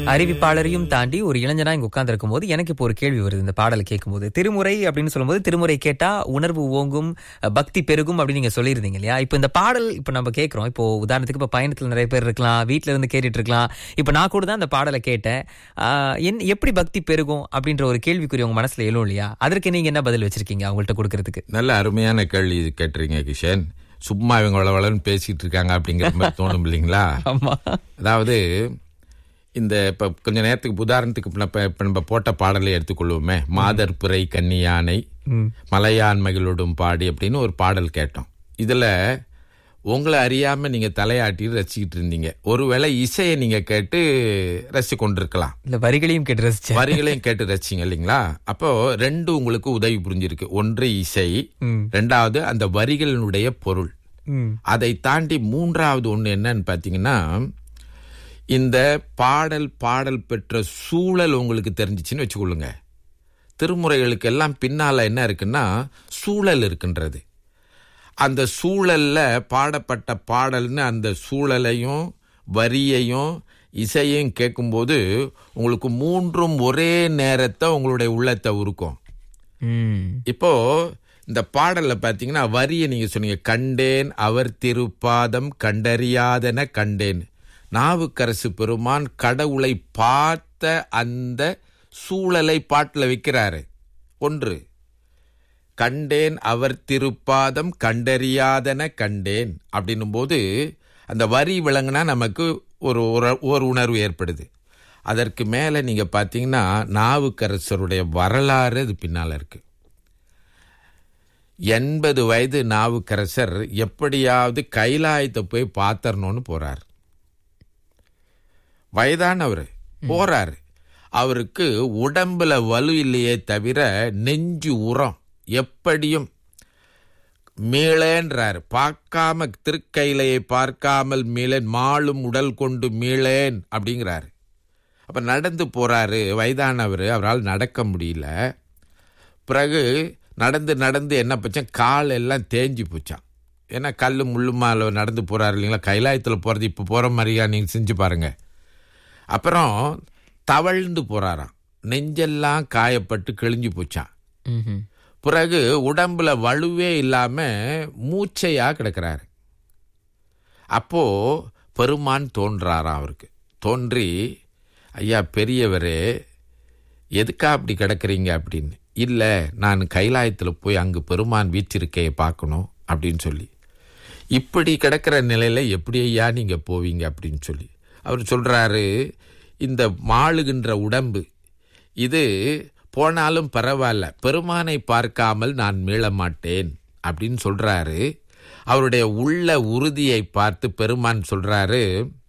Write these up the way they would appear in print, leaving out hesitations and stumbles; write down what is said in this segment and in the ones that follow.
அறிவிப்பாளரையும் தாண்டி ஒரு இளைஞனா இங்க உட்கார்ந்து இருக்கும் போது எனக்கு இப்போ ஒரு கேள்வி வருது இந்த பாடலை கேட்கும்போது. திருமுறை அப்படின்னு சொல்லும்போது திருமுறை கேட்டா உணர்வு ஓங்கும், பக்தி பெருகும் அப்படின்னு நீங்க சொல்லியிருந்தீங்க இல்லையா? இப்போ இந்த பாடல் இப்போ நம்ம கேட்கிறோம். இப்போ உதாரணத்துக்கு இப்போ பயணத்துல நிறைய பேர் இருக்கலாம், வீட்டுல இருந்து கேட்டுட்டு இருக்கலாம். இப்போ நான் கூட தான் இந்த பாடலை கேட்டேன். எப்படி பக்தி பெருகும் அப்படின்ற ஒரு கேள்விக்குறி உங்க மனசுல எழும் இல்லையா? அதற்கு நீங்க என்ன பதில் வச்சிருக்கீங்க அவங்கள்ட்ட கொடுக்கறதுக்கு? நல்ல அருமையான கேள்வி கேட்டுறீங்க கிஷன். சும்மா இவங்க வளவளன்னு பேசிட்டு இருக்காங்க அப்படிங்கிற மாதிரி தோணும் இல்லைங்களா? ஆமா. அதாவது இந்த இப்ப கொஞ்ச நேரத்துக்கு உதாரணத்துக்கு இப்ப நம்ம போட்ட பாடலை எடுத்துக்கொள்வோமே, மாதர் பிறை கன்னியானை மலையான் மகிழோடும் பாடி அப்படின்னு ஒரு பாடல் கேட்டோம். இதுல உங்களை அறியாம நீங்க தலையாட்டி ரசிக்கிட்டு இருந்தீங்க. ஒருவேளை இசையை நீங்க கேட்டு ரசிச்சு கொண்டிருக்கலாம், இல்ல வரிகளையும் கேட்டு ரசிச்சேன். வரிகளையும் கேட்டு ரசிச்சிங்க இல்லைங்களா? அப்போ ரெண்டு உங்களுக்கு உதவி புரிஞ்சிருக்கு. ஒன்று இசை, ரெண்டாவது அந்த வரிகளினுடைய பொருள். அதை தாண்டி மூன்றாவது ஒண்ணு என்னன்னு பாத்தீங்கன்னா, இந்த பாடல் பெற்ற சூழல் உங்களுக்கு தெரிஞ்சிச்சுன்னு வச்சுக்கொள்ளுங்க. திருமுறைகளுக்கு எல்லாம் பின்னால என்ன இருக்குன்னா சூழல் இருக்கின்றது. அந்த சூழல்ல பாடப்பட்ட பாடல்னு அந்த சூழலையும் வரியையும் இசையையும் கேட்கும்போது உங்களுக்கு மூன்றும் ஒரே நேரத்தை உங்களுடைய உள்ளத்தை உருக்கும். இப்போ இந்த பாடல்ல பாத்தீங்கன்னா வரியை நீங்க சொன்னீங்க, கண்டேன் அவர் திருப்பாதம் கண்டறியாதன கண்டேன். நாவுக்கரசு பெருமான் கடவுளை பார்த்த அந்த சூழலை பாட்டுல வைக்கிறாரு. ஒன்று, கண்டேன் அவர் திருப்பாதம் கண்டறியாதன கண்டேன் அப்படின்னும் போது அந்த வரி விளங்குனா நமக்கு ஒரு உணர்வு ஏற்படுது. அதற்கு மேல நீங்க பாத்தீங்கன்னா நாவுக்கரசருடைய வரலாறு அது பின்னால இருக்கு. 80 வயது நாவுக்கரசர் எப்படியாவது கைலாயத்தை போய் பார்த்தரணும்னு போறார். வயதானவர் போறாரு. அவருக்கு உடம்புல வலு இல்லையே தவிர நெஞ்சு உரம். எப்படியும் மீளேன்றாரு. பார்க்காம திருக்கைலையை பார்க்காமல் மீளேன், மாளும் உடல் கொண்டு மீளேன் அப்படிங்கிறாரு. அப்ப நடந்து போறாரு வயதானவர். அவரால் நடக்க முடியல. பிறகு நடந்து என்ன பச்சான், கால் எல்லாம் தேஞ்சு போச்சான். ஏன்னா கல்லு முள்ளுமால நடந்து போறாரு இல்லைங்களா? கைலாயத்தில் போறது இப்ப போற மாதிரியா? நீங்க செஞ்சு பாருங்க. அப்புறம் தவழ்ந்து போறாராம். நெஞ்செல்லாம் காயப்பட்டு கிழிஞ்சு போச்சான். பிறகு உடம்புல வலுவே இல்லாம மூச்சையா கிடக்கிறாரு. அப்போ பெருமான் தோன்றாராம் அவருக்கு. தோன்றி, ஐயா பெரியவரே எதுக்கா அப்படி கிடக்குறீங்க அப்படின்னு. இல்ல, நான் கைலாயத்துல போய் அங்கு பெருமான் வீற்றிருக்கையை பார்க்கணும் அப்படின்னு சொல்லி. இப்படி கிடக்கிற நிலையில எப்படி ஐயா நீங்க போவீங்க அப்படின்னு சொல்லி அவர் சொல்றாரு, இந்த மாளுகின்ற உடம்பு இது போனாலும் பரவாயில்ல, பெருமானை பார்க்காமல் நான் மீள மாட்டேன் அப்படின்னு சொல்றாரு. அவருடைய உள்ள உறுதியை பார்த்து பெருமான் சொல்றாரு,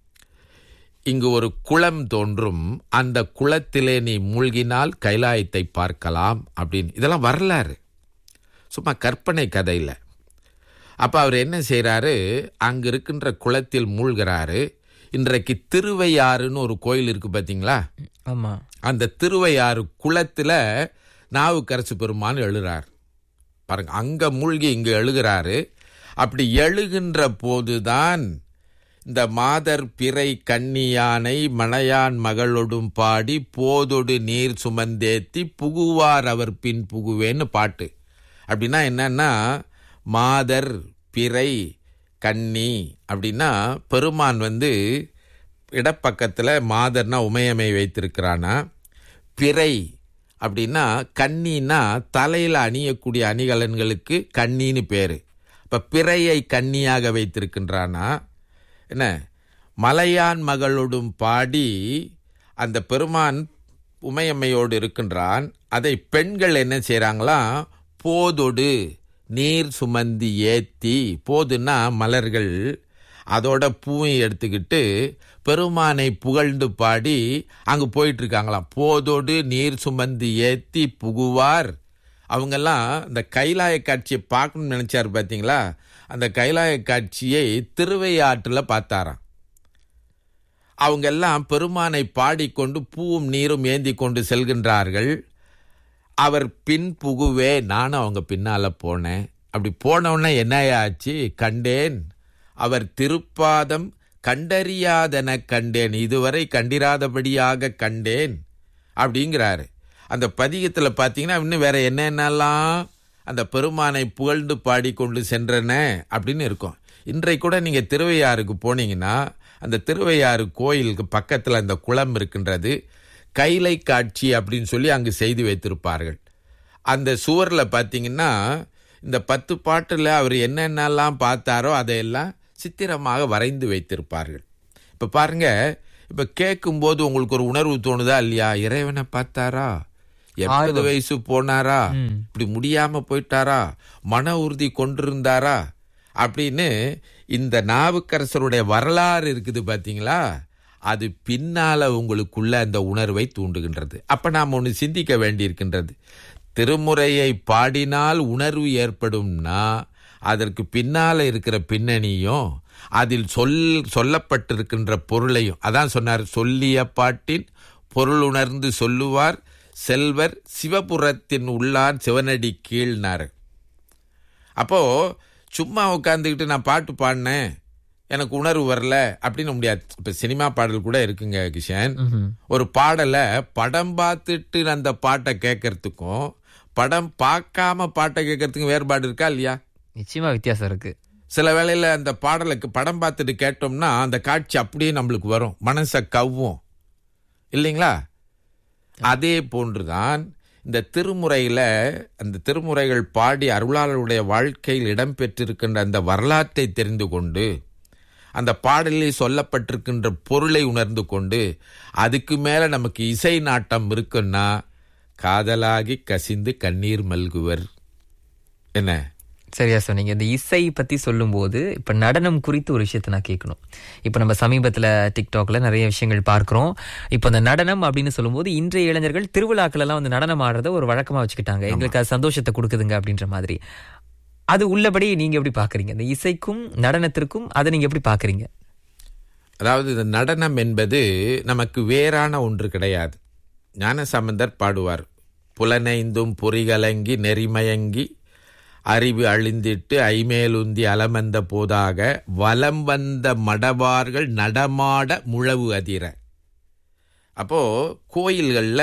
இங்கு ஒரு குளம் தோன்றும், அந்த குளத்திலே நீ மூழ்கினால் கைலாயத்தை பார்க்கலாம் அப்படின்னு. இதெல்லாம் வரலாறு, சும்மா கற்பனை கதையில. அப்ப அவர் என்ன செய்யறாரு, அங்க இருக்கின்ற குளத்தில் மூழ்கிறாரு. இன்றைக்கு திருவையாறுன்னு ஒரு கோயில் இருக்கு பாத்தீங்களா? ஆமா. அந்த திருவையாறு குளத்துல நாவுக்கரசு பெருமான் எழுறார் பாருங்க. அங்க மூழ்கி இங்க எழுகிறாரு. அப்படி எழுகின்ற போதுதான் இந்த மாதர் பிறை கன்னியானை மலையான் மகளொடும் பாடி போதொடு நீர் சுமந்தேத்தி புகுவார் அவர் பின் புகுவேன்னு பாட்டு. அப்படின்னா என்னன்னா, மாதர் பிறை கன்னி அப்படின்னா பெருமான் இடப்பக்கத்துல மாதர்னா உமையமை வைத்திருக்கிறானா, பிறை அப்படின்னா கன்னின்னா தலையில அணியக்கூடிய அணிகலன்களுக்கு கன்னின்னு பேரு. இப்ப பிறையை கன்னியாக வைத்திருக்கின்றானா என்ன, மலையான் மகளோடும் பாடி அந்த பெருமான் உமையம்மையோடு இருக்கின்றான். அதை பெண்கள் என்ன செய்யறாங்களா, போதொடு நீர் சுமந்தி ஏத்தி, போதுன்னா மலர்கள், அதோட பூவை எடுத்துக்கிட்டு பெருமானை புகழ்ந்து பாடி அங்கு போயிட்டு இருக்காங்களாம். போதோடு நீர் சுமந்தி ஏத்தி புகுவார். அவங்கெல்லாம் இந்த கைலாய காட்சியை பார்க்கணும்னு நினைச்சாரு பாத்தீங்களா? அந்த கைலாய காட்சியை திருவையாற்றுல பார்த்தாராம். அவங்க எல்லாம் பெருமானை பாடிக்கொண்டு பூவும் நீரும் ஏந்தி கொண்டு செல்கின்றார்கள். அவர் பின் புகுவே, நானும் அவங்க பின்னால போனேன். அப்படி போனவுடனே என்ன ஆச்சு, கண்டேன் அவர் திருப்பாதம் கண்டறியாதென கண்டேன், இதுவரை கண்டிராதபடியாக கண்டேன் அப்படிங்கிறாரு. அந்த பதிகத்தில் பார்த்தீங்கன்னா இன்னும் வேற என்னென்னலாம் அந்த பெருமானை புகழ்ந்து பாடிக்கொண்டு சென்றன அப்படின்னு இருக்கும். இன்றைக்கு கூட நீங்கள் திருவையாறுக்கு போனீங்கன்னா அந்த திருவையாறு கோயிலுக்கு பக்கத்தில் அந்த குளம் இருக்கின்றது. கைலை காட்சி அப்படின்னு சொல்லி அங்கு செய்து வைத்திருப்பார்கள். அந்த சுவரில் பார்த்தீங்கன்னா இந்த 10 பாட்டில் அவர் என்னென்னலாம் பார்த்தாரோ அதையெல்லாம் சித்திரமாக வரைந்து வைத்திருப்பார்கள். இப்போ பாருங்க, இப்போ கேட்கும்போது உங்களுக்கு ஒரு உணர்வு தோணுதா இல்லையா? இறைவனை பார்த்தாரா, 80 வயசு போனாரா, இப்படி முடியாம போயிட்டாரா, மன உறுதி கொண்டிருந்தாரா அப்படின்னு இந்த நாவுக்கரசருடைய வரலாறு இருக்குது பார்த்தீங்களா, அது பின்னால உங்களுக்குள்ள அந்த உணர்வை தூண்டுகின்றது. அப்ப நாம் ஒன்று சிந்திக்க வேண்டியிருக்கின்றது. திருமுறையை பாடினால் உணர்வு ஏற்படும்னா அதற்கு பின்னால இருக்கிற பின்னணியும் அதில் சொல்லப்பட்டிருக்கின்ற பொருளையும் அதான் சொன்னார். சொல்லிய பாட்டின் பொருள் உணர்ந்து சொல்லுவார் செல்வர் சிவபுரத்தின் உள்ளார் சிவனடி கீழ்னார். அப்போ சும்மா உட்காந்துக்கிட்டு நான் பாட்டு பாடினேன் எனக்கு உணர்வு வரல அப்படின்னு முடியாது. இப்ப சினிமா பாடல் கூட இருக்குங்க கிஷன். ஒரு பாடலை படம் பார்த்துட்டு அந்த பாட்டை கேட்கறதுக்கும் படம் பார்க்காம பாட்டை கேட்கறதுக்கும் வேறுபாடு இருக்கா இல்லையா? நிச்சயமா வித்தியாசம் இருக்கு. சில வேளையில அந்த பாடலுக்கு படம் பார்த்துட்டு கேட்டோம்னா அந்த காட்சி அப்படியே நம்மளுக்கு வரும், மனசை கவ்வும் இல்லைங்களா? அதே போன்றுதான் இந்த திருமுறையில அந்த திருமுறைகள் பாடி அருளாளருடைய வாழ்க்கையில் இடம்பெற்றிருக்கின்ற அந்த வரலாற்றை தெரிந்து கொண்டு அந்த பாடலில் சொல்லப்பட்டிருக்கின்ற பொருளை உணர்ந்து கொண்டு அதுக்கு மேல நமக்கு இசை நாட்டம் இருக்குன்னா காதலாகி கசிந்து கண்ணீர் மல்குவர். என்ன சரியா சொன்னீங்க. இந்த இசை பத்தி சொல்லும் போது இப்ப நடனம் குறித்து ஒரு விஷயத்தை நான் கேட்கணும். இப்ப நம்ம சமீபத்துல டிக்டாக்ல நிறைய விஷயங்கள் பார்க்கிறோம். இப்ப இந்த நடனம் அப்படின்னு சொல்லும் போது இன்றைய இளைஞர்கள் திருவிழாக்கள் எல்லாம் வந்து நடனம் ஆடுறத ஒரு வழக்கமா வச்சுக்கிட்டாங்க. எங்களுக்கு அது சந்தோஷத்தை கொடுக்குதுங்க அப்படின்ற மாதிரி. அது உள்ளபடி நீங்க எப்படி பாக்குறீங்க? இந்த இசைக்கும் நடனத்திற்கும் அதை நீங்க எப்படி பாக்குறீங்க? அதாவது இந்த நடனம் என்பது நமக்கு வேறான ஒன்று கிடையாது. ஞானசம்பந்தர் பாடுவார், புலனைந்தும் பொறிகலங்கி நெறிமயங்கி அறிவு அழிந்திட்டு ஐமேலுந்தி அலமந்த போதாக வலம் வந்த மடவார்கள் நடமாட முழவு அதிர. அப்போ கோயில்களில்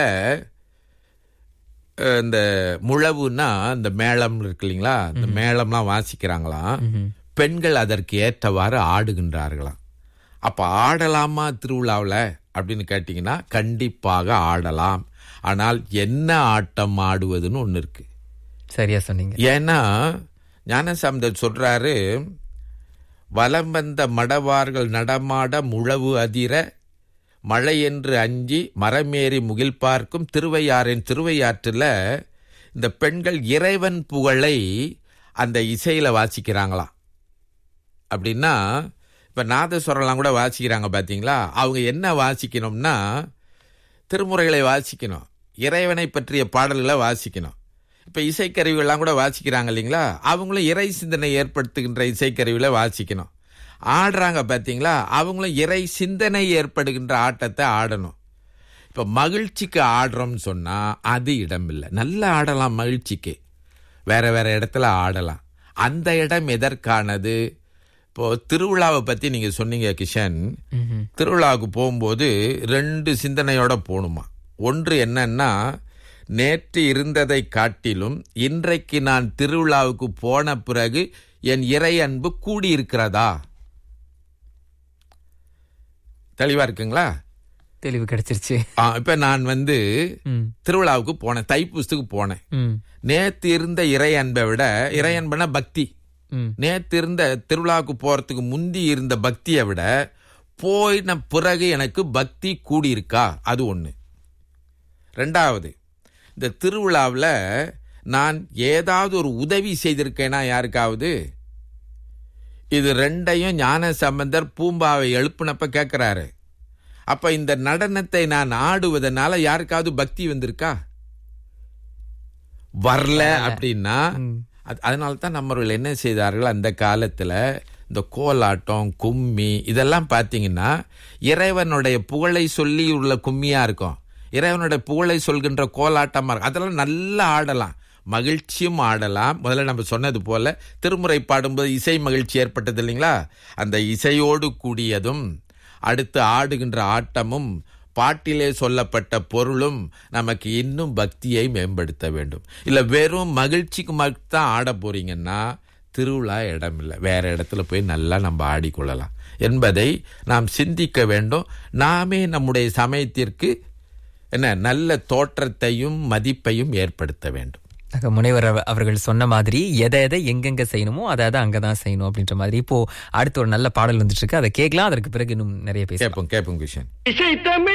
இந்த முழவுன்னா இந்த மேளம் இருக்கு இல்லைங்களா, இந்த மேளம்லாம் வாசிக்கிறாங்களாம். பெண்கள் அதற்கு ஏற்றவாறு ஆடுகின்றார்களாம். அப்போ ஆடலாமா திருவிழாவில் அப்படின்னு கேட்டிங்கன்னா கண்டிப்பாக ஆடலாம். ஆனால் என்ன ஆட்டம் ஆடுவதுன்னு ஒன்று இருக்கு. சரியா சொன்னீங்க. ஏன்னா ஞானசம்பந்தர் சொல்றாரு, வலம் வந்த மடவார்கள் நடமாட முழவு அதிர மழை என்று அஞ்சி மரமேறி முகில் பார்க்கும் திருவையாறின் திருவையாற்றில் இந்த பெண்கள் இறைவன் புகழை அந்த இசையில வாசிக்கிறாங்களாம். அப்படின்னா இப்ப நாதஸ்வரம்லாம் கூட வாசிக்கிறாங்க பார்த்தீங்களா? அவங்க என்ன வாசிக்கணும்னா திருமுறைகளை வாசிக்கணும், இறைவனை பற்றிய பாடல்களை வாசிக்கணும். இப்ப இசைக்கருவிகள்லாம் கூட வாசிக்கிறாங்க இல்லைங்களா? அவங்களும் இறை சிந்தனை ஏற்படுத்துகின்ற இசைக்கருவிகளை வாசிக்கணும். ஆடுறாங்க பார்த்தீங்களா? அவங்களும் இறை சிந்தனை ஏற்படுகின்ற ஆட்டத்தை ஆடணும். இப்போ மகிழ்ச்சிக்கு ஆடுறோம்னு சொன்னால் அது இடம் இல்லை. நல்லா ஆடலாம், மகிழ்ச்சிக்கு வேற வேற இடத்துல ஆடலாம். அந்த இடம் எதற்கானது? இப்போ திருவிழாவை பற்றி நீங்கள் சொன்னீங்க கிஷன். திருவிழாவுக்கு போகும்போது 2 சிந்தனையோட போகணுமா. ஒன்று என்னன்னா, நேற்று இருந்ததை காட்டிலும் இன்றைக்கு நான் திருவிழாவுக்கு போன பிறகு என் இறை அன்பு கூடியிருக்கிறதா? தெளிவா இருக்குங்களா? தெளிவு கிடைச்சிருச்சு. இப்ப நான் திருவிழாவுக்கு போனேன், தைப்பூசத்துக்கு போனேன். நேத்து இருந்த இறை அன்பை விட, இறை அன்பனா பக்தி, நேத்து இருந்த திருவிழாவுக்கு போறதுக்கு முந்தி இருந்த பக்தியை விட போயின பிறகு எனக்கு பக்தி கூடியிருக்கா? அது ஒண்ணு. 2வது, இந்த திருவிழாவில் நான் ஏதாவது ஒரு உதவி செய்திருக்கேனா யாருக்காவது? இது 2ஐயும் ஞானசம்பந்தர் பூம்பாவை எழுப்புனப்ப கேட்கிறாரு. அப்ப இந்த நடனத்தை நான் ஆடுவதனால யாருக்காவது பக்தி வந்திருக்கா? வரல. அப்படின்னா அதனால தான் நம்மர்கள் என்ன செய்தார்கள் அந்த காலத்துல, இந்த கோலாட்டம், கும்மி இதெல்லாம் பார்த்தீங்கன்னா இறைவனுடைய புகழை சொல்லி உள்ள கும்மியா இருக்கும், இறைவனுடைய புகழை சொல்கின்ற கோலாட்டமா இருக்கும். அதெல்லாம் நல்லா ஆடலாம், மகிழ்ச்சியும் ஆடலாம். முதல்ல நம்ம சொன்னது போல திருமுறை பாடும்போது இசை மகிழ்ச்சி ஏற்பட்டது இல்லைங்களா? அந்த இசையோடு கூடியதும் அடுத்து ஆடுகின்ற ஆட்டமும் பாட்டிலே சொல்லப்பட்ட பொருளும் நமக்கு இன்னும் பக்தியை மேம்படுத்த வேண்டும். இல்ல வெறும் மகிழ்ச்சிக்கு மட்டும் ஆட போறீங்கன்னா திருவிழா இடம் இல்லை, வேற இடத்துல போய் நல்லா நம்ம ஆடிக்கொள்ளலாம் என்பதை நாம் சிந்திக்க வேண்டும். நாமே நம்முடைய சமயத்திற்கு நல்ல தோற்றத்தையும் மதிப்பையும் ஏற்படுத்த வேண்டும். முனைவர் அவர்கள் சொன்ன மாதிரி எதை எங்கெங்க செய்யணுமோ அதை அங்கதான் செய்யணும் அப்படின்ற மாதிரி. இப்போ அடுத்து ஒரு நல்ல பாடல் வந்துட்டு இருக்கு, அதை கேட்கலாம். அதற்கு பிறகு இன்னும் நிறைய பேச கேட்போம்.